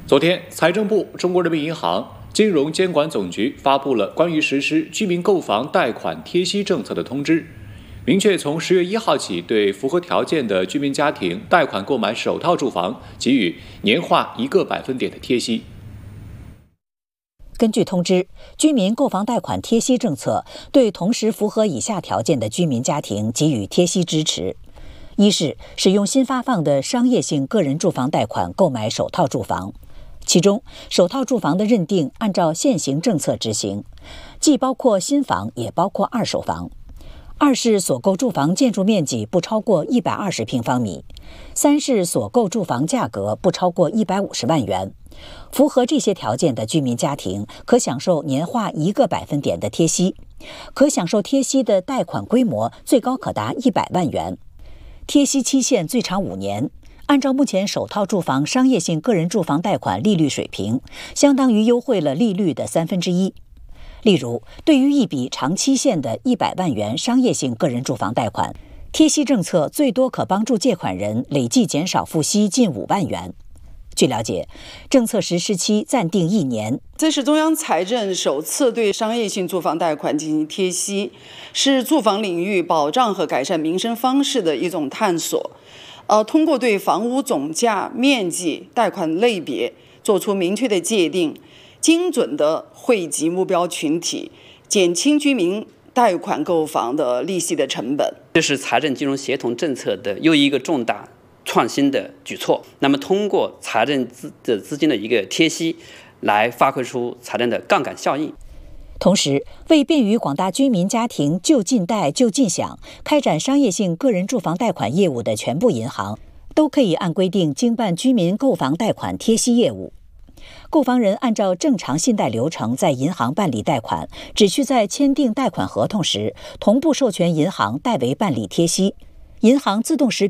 昨天，财政部、中国人民银行、金融监管总局发布了关于实施居民购房贷款贴息政策的通知，明确从10月1号起，对符合条件的居民家庭贷款购买首套住房给予年化1个百分点的贴息。 根据通知，居民购房贷款贴息政策对同时符合以下条件的居民家庭给予贴息支持：一是使用新发放的商业性个人住房贷款购买首套住房，其中首套住房的认定按照现行政策执行，既包括新房也包括二手房；二是所购住房建筑面积不超过120平方米；三是所购住房价格不超过150万元。符合这些条件的居民家庭可享受年化1个百分点的贴息，可享受贴息的贷款规模最高可达100万元，贴息期限最长5年。按照目前首套住房商业性个人住房贷款利率水平，相当于优惠了利率的1/3。例如，对于一笔长期限的100万元商业性个人住房贷款，贴息政策最多可帮助借款人累计减少付息近5万元。据了解，政策实施期暂定1年。 这是中央财政首次对商业性住房贷款进行贴息，是住房领域保障和改善民生方式的一种探索。通过对房屋总价、面积、贷款类别做出明确的界定，精准地惠及目标群体，减轻居民贷款购房的利息的成本。 这是财政金融协同政策的又一个重大创新的举措。那么通过财政资金的一个贴息，来发挥出财政的杠杆效应。 同时，为便于广大居民家庭就近贷就近享开展商业性个人住房贷款业务的全部银行，都可以按规定经办居民购房贷款贴息业务。购房人按照正常信贷流程在银行办理贷款，只需在签订贷款合同时同步授权银行代为办理贴息，银行自动识